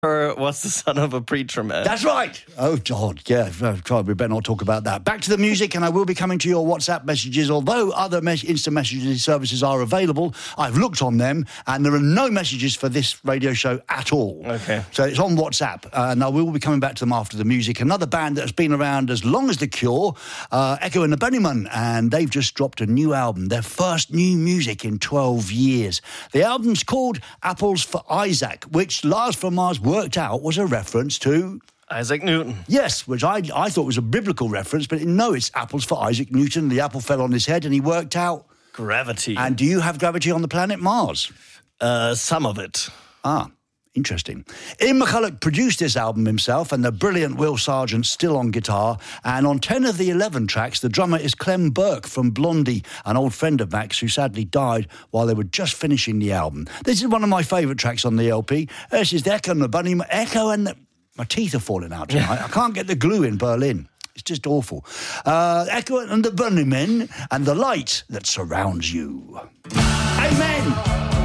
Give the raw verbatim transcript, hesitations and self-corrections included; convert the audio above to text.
was the son of a preacher man. That's right. Oh, God, yeah. God, we better not talk about that. Back to the music, and I will be coming to your WhatsApp messages. Although other mes- instant messaging services are available, I've looked on them, and there are no messages for this radio show at all. Okay. So it's on WhatsApp, uh, and I will be coming back to them after the music. Another band that has been around as long as The Cure, uh, Echo and the Bunnymen, and they've just dropped a new album, their first new music in twelve years. The album's called Apples for Isaac, which Lars from Mars worked out was a reference to Isaac Newton. Yes, which I I thought was a biblical reference, but no, it's apples for Isaac Newton. The apple fell on his head and he worked out gravity. And do you have gravity on the planet Mars? Uh, some of it. Ah, interesting. Ian McCulloch produced this album himself, and the brilliant Will Sargent's still on guitar. And on ten of the eleven tracks, the drummer is Clem Burke from Blondie, an old friend of Max who sadly died while they were just finishing the album. This is one of my favourite tracks on the L P. This is the Echo and the Bunny, Echo and the... My teeth are falling out tonight. I can't get the glue in Berlin. It's just awful. Uh, Echo and the Bunnymen and the light that surrounds you. Amen.